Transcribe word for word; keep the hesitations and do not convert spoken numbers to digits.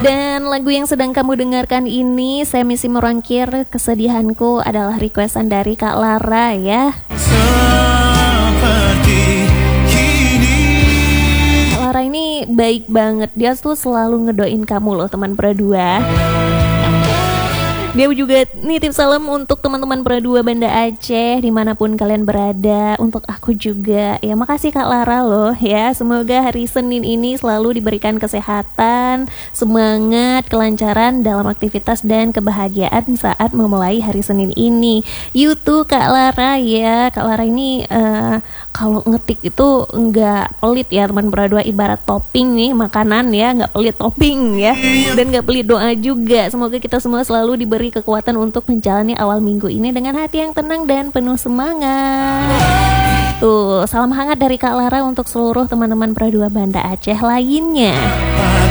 Dan lagu yang sedang kamu dengarkan ini, Saya Misi Merangkir Kesedihanku, adalah requestan dari Kak Lara ya. Seperti kini. Kak Lara ini baik banget, dia tuh selalu ngedoin kamu loh teman Pro dua. Dia juga nitip salam untuk teman-teman Pro dua Banda Aceh dimanapun kalian berada. Untuk aku juga ya, makasih Kak Lara loh ya. Semoga hari Senin ini selalu diberikan kesehatan, semangat, kelancaran dalam aktivitas dan kebahagiaan saat memulai hari Senin ini. YouTube Kak Lara ya. Kak Lara ini uh, kalau ngetik itu nggak pelit ya teman Pro dua, ibarat topping nih makanan ya, nggak pelit topping ya, dan nggak pelit doa juga. Semoga kita semua selalu diberi kekuatan untuk menjalani awal minggu ini dengan hati yang tenang dan penuh semangat. Tuh, salam hangat dari Kak Lara untuk seluruh teman-teman Pro dua Banda Aceh lainnya.